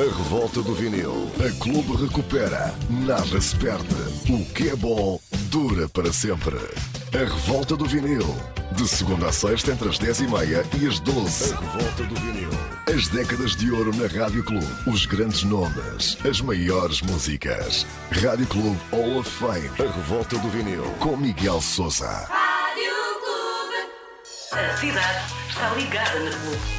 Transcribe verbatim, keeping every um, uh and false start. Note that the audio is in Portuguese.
A revolta do vinil. A Clube recupera. Nada se perde. O que é bom dura para sempre. A revolta do vinil. De segunda a sexta, entre as dez e meia e as doze. A revolta do vinil. As décadas de ouro na Rádio Clube. Os grandes nomes. As maiores músicas. Rádio Clube Hall of Fame. A revolta do vinil. Com Miguel Sousa. Rádio Clube. A cidade está ligada na Clube.